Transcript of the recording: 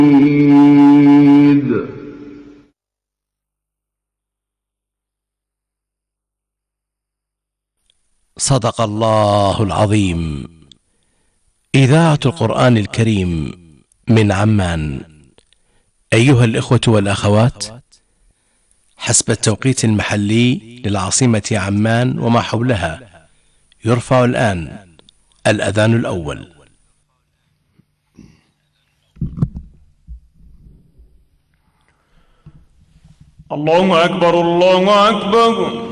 صدق الله العظيم. إذاعة القرآن الكريم من عمان. أيها الإخوة والأخوات، حسب التوقيت المحلي للعاصمة عمان وما حولها، يرفع الآن الأذان الأول. الله أكبر الله أكبر.